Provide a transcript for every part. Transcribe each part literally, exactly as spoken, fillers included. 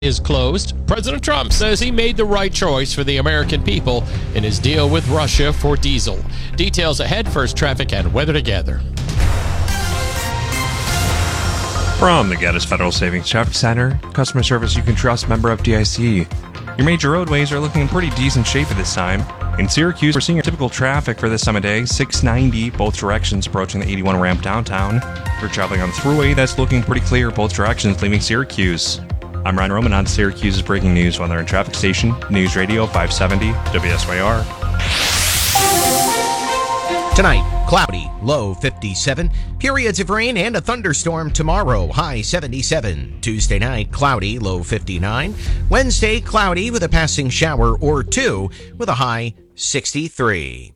is closed. President Trump says he made the right choice for the American people in his deal with Russia for diesel. Details ahead. First, traffic and weather together. From the Gaddis Federal Savings Traffic Center, customer service you can trust, member F D I C. Your major roadways are looking in pretty decent shape at this time. In Syracuse, we're seeing your typical traffic for this time of day, six ninety, both directions approaching the eighty-one ramp downtown. If you're traveling on the thruway, that's looking pretty clear, both directions leaving Syracuse. I'm Ryan Roman on Syracuse's breaking news weather and traffic station, News Radio five seventy W S Y R. Tonight, cloudy, low fifty-seven. Periods of rain and a thunderstorm tomorrow, high seventy-seven. Tuesday night, cloudy, low fifty-nine. Wednesday, cloudy with a passing shower or two with a high sixty-three.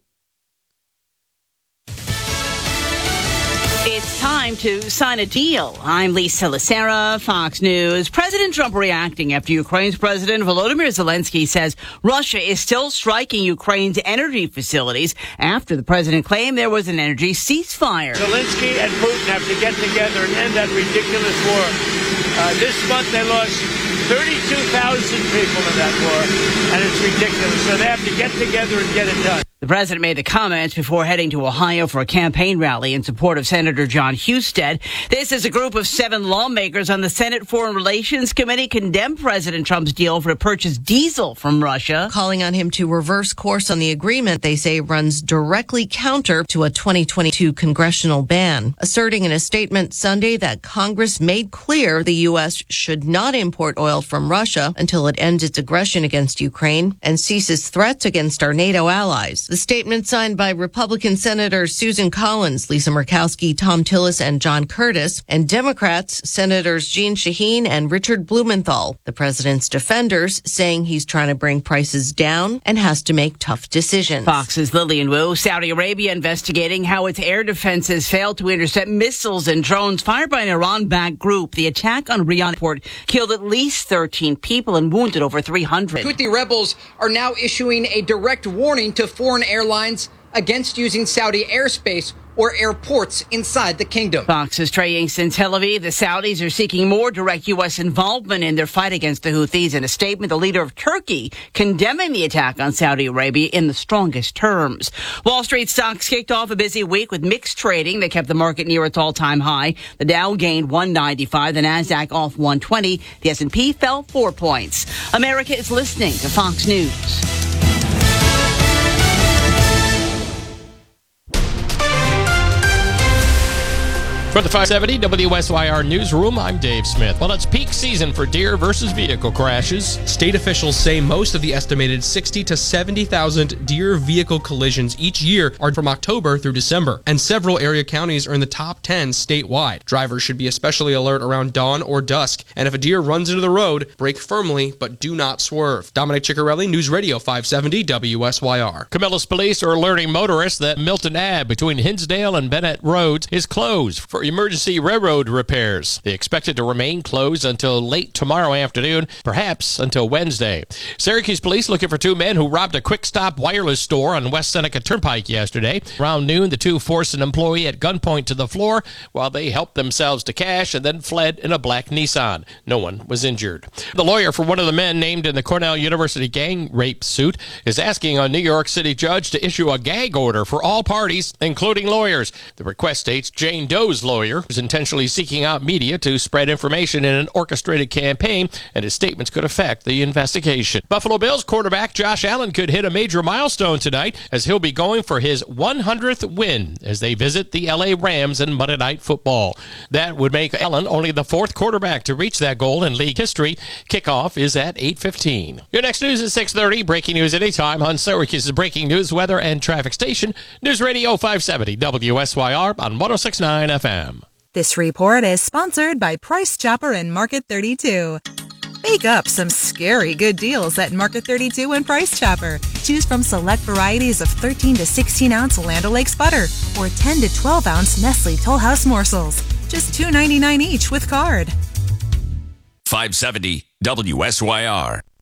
It's time to sign a deal. I'm Lisa Lacera, Fox News. President Trump reacting after Ukraine's President Volodymyr Zelensky says Russia is still striking Ukraine's energy facilities after the president claimed there was an energy ceasefire. Zelensky and Putin have to get together and end that ridiculous war. Uh, this month they lost thirty-two thousand people in that war, and it's ridiculous. So they have to get together and get it done. The president made the comments before heading to Ohio for a campaign rally in support of Senator John Husted. This is a group of seven lawmakers on the Senate Foreign Relations Committee condemned President Trump's deal for to purchase diesel from Russia, calling on him to reverse course on the agreement they say runs directly counter to a twenty twenty-two congressional ban, asserting in a statement Sunday that Congress made clear the U S should not import oil from Russia until it ends its aggression against Ukraine and ceases threats against our NATO allies. The statement signed by Republican Senators Susan Collins, Lisa Murkowski, Tom Tillis, and John Curtis, and Democrats Senators Jeanne Shaheen and Richard Blumenthal. The president's defenders saying he's trying to bring prices down and has to make tough decisions. Fox's Lillian Wu. Saudi Arabia investigating how its air defenses failed to intercept missiles and drones fired by an Iran-backed group. The attack on Riyadh port killed at least thirteen people and wounded over three hundred. Houthi rebels are now issuing a direct warning to foreign airlines against using Saudi airspace or airports inside the kingdom. Fox's Trey Yanks in Tel Aviv. The Saudis are seeking more direct U S involvement in their fight against the Houthis. In a statement, the leader of Turkey condemning the attack on Saudi Arabia in the strongest terms. Wall Street stocks kicked off a busy week with mixed trading that kept the market near its all-time high. The Dow gained one ninety-five, the Nasdaq off one twenty, the S and P fell four points. America is listening to Fox News. For the five seventy W S Y R Newsroom, I'm Dave Smith. Well, it's peak season for deer versus vehicle crashes. State officials say most of the estimated sixty to seventy thousand deer vehicle collisions each year are from October through December, and several area counties are in the top ten statewide. Drivers should be especially alert around dawn or dusk, and if a deer runs into the road, brake firmly but do not swerve. Dominic Ciccarelli, News Radio five seventy W S Y R. Camillus police are alerting motorists that Milton Ave between Hinsdale and Bennett Roads is closed for emergency railroad repairs. They expect it to remain closed until late tomorrow afternoon, perhaps until Wednesday. Syracuse police looking for two men who robbed a Quick Stop wireless store on West Seneca Turnpike yesterday. Around noon, the two forced an employee at gunpoint to the floor while they helped themselves to cash and then fled in a black Nissan. No one was injured. The lawyer for one of the men named in the Cornell University gang rape suit is asking a New York City judge to issue a gag order for all parties, including lawyers. The request states Jane Doe's lawyer was intentionally seeking out media to spread information in an orchestrated campaign, and his statements could affect the investigation. Buffalo Bills quarterback Josh Allen could hit a major milestone tonight as he'll be going for his one hundredth win as they visit the L A Rams in Monday Night Football. That would make Allen only the fourth quarterback to reach that goal in league history. Kickoff is at eight fifteen. Your next news is six thirty. Breaking news anytime on Syracuse's breaking news, weather, and traffic station. News Radio five seventy W S Y R on one oh six point nine F M. This report is sponsored by Price Chopper and Market thirty-two. Bake up some scary good deals at Market thirty-two and Price Chopper. Choose from select varieties of thirteen to sixteen ounce Land O'Lakes butter or ten to twelve ounce Nestle Toll House morsels. Just two ninety-nine each with card. five seventy W S Y R.